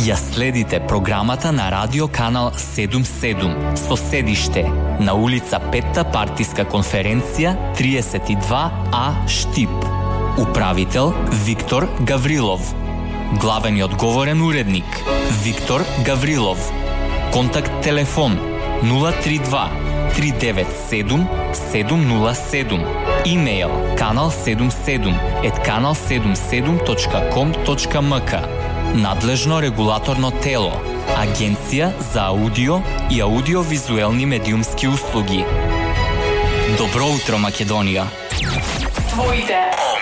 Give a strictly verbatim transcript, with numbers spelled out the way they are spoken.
Ја следите програмата на радио канал седумдесет и седум со седиште на улица Петта партиска конференција триесет и два А Штип. Управител Виктор Гаврилов. Главен и одговорен уредник Виктор Гаврилов. Контакт телефон нула три два три девет седум седум нула седум. Имејл канал седумдесет и седум ет канал седумдесет и седум точка ком точка ем ка. Надлежно регулаторно тело Агенција за аудио и аудиовизуелни медиумски услуги. Добро утро, Македонија! Твоите